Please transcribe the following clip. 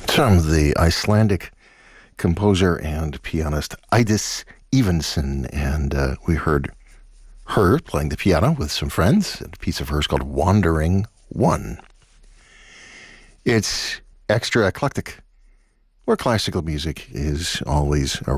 From the Icelandic composer and pianist Idis Evensen, and we heard her playing the piano with some friends, a piece of hers called Wandering One. It's extra eclectic, where classical music is always a